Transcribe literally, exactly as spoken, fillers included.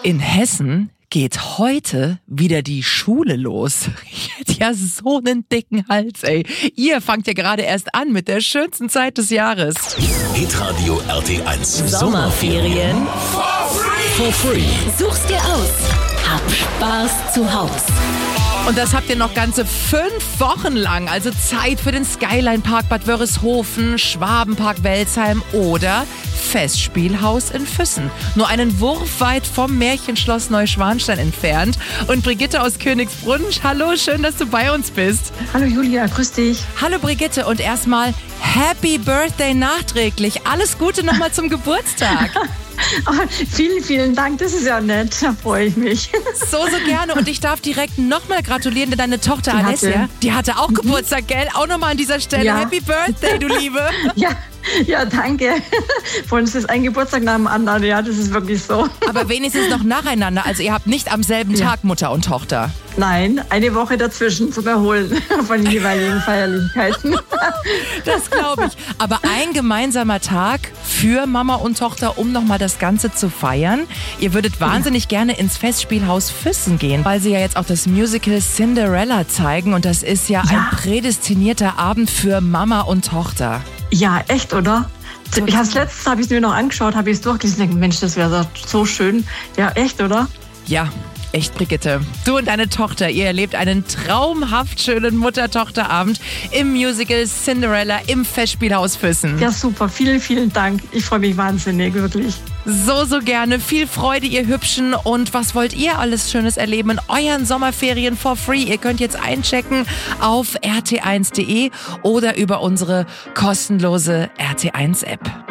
In Hessen geht heute wieder die Schule los. Ich hätte ja so einen dicken Hals, ey. Ihr fangt ja gerade erst an mit der schönsten Zeit des Jahres. Hitradio R T eins Sommerferien for free. Such's dir aus. Hab Spaß zu Haus. Und das habt ihr noch ganze fünf Wochen lang. Also Zeit für den Skyline Park Bad Wörishofen, Schwabenpark Welzheim oder Festspielhaus in Füssen. Nur einen Wurf weit vom Märchenschloss Neuschwanstein entfernt. Und Brigitte aus Königsbrunn, hallo, schön, dass du bei uns bist. Hallo Julia, grüß dich. Hallo Brigitte und erstmal Happy Birthday nachträglich. Alles Gute nochmal zum Geburtstag. Oh, vielen, vielen Dank, das ist ja nett, da freue ich mich. So, so gerne und ich darf direkt nochmal gratulieren, denn deine Tochter Die Alessia, hatte. die hatte auch Geburtstag, gell? Auch nochmal an dieser Stelle. Ja. Happy Birthday, du Liebe. Ja, ja, danke. Von uns ist ein Geburtstag nach dem anderen, ja, das ist wirklich so. Aber wenigstens noch nacheinander, also ihr habt nicht am selben Ja. Tag Mutter und Tochter. Nein, eine Woche dazwischen zum Erholen von den jeweiligen Feierlichkeiten. Das glaube ich. Aber ein gemeinsamer Tag für Mama und Tochter, um nochmal das Ganze zu feiern. Ihr würdet wahnsinnig gerne ins Festspielhaus Füssen gehen, weil sie ja jetzt auch das Musical Cinderella zeigen. Und das ist ja, Ja. ein prädestinierter Abend für Mama und Tochter. Ja, echt, oder? Ich habe es letztens, habe ich es mir noch angeschaut, habe ich es durchgelesen und denke, Mensch, das wäre so schön. Ja, echt, oder? Ja, echt, Brigitte. Du und deine Tochter, ihr erlebt einen traumhaft schönen Mutter-Tochter-Abend im Musical Cinderella im Festspielhaus Füssen. Ja, super, vielen, vielen Dank. Ich freue mich wahnsinnig, wirklich. So, so gerne. Viel Freude, ihr Hübschen. Und was wollt ihr alles Schönes erleben in euren Sommerferien for free? Ihr könnt jetzt einchecken auf r t eins punkt d e oder über unsere kostenlose R T eins App.